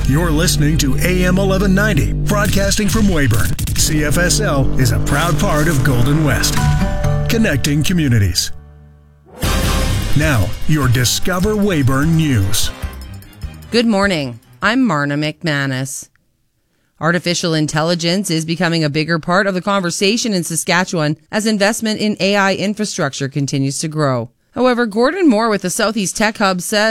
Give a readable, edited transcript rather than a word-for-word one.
You're listening to AM 1190, broadcasting from Weyburn. CFSL is a proud part of Golden West, connecting communities. Now, your Discover Weyburn News. Good morning. I'm Marna McManus. Artificial intelligence is becoming a bigger part of the conversation in Saskatchewan as investment in AI infrastructure continues to grow. However, Gordon Moore with the Southeast Tech Hub says